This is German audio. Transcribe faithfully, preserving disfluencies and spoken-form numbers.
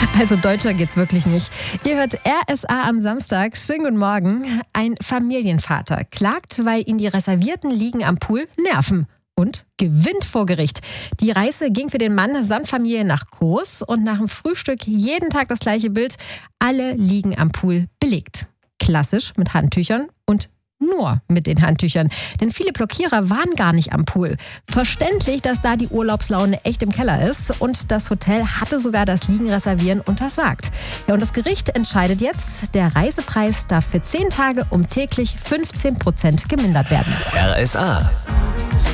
Also deutscher geht's wirklich nicht. Ihr hört R S A am Samstag. Schönen guten Morgen. Ein Familienvater klagt, weil ihn die reservierten Liegen am Pool nerven. Und gewinnt vor Gericht. Die Reise ging für den Mann samt Familie nach Kos und nach dem Frühstück jeden Tag das gleiche Bild. Alle Liegen am Pool belegt. Klassisch mit Handtüchern und nur mit den Handtüchern. Denn viele Blockierer waren gar nicht am Pool. Verständlich, dass da die Urlaubslaune echt im Keller ist. Und das Hotel hatte sogar das Liegenreservieren untersagt. Ja, und das Gericht entscheidet jetzt, der Reisepreis darf für zehn Tage um täglich fünfzehn Prozent gemindert werden. R S A.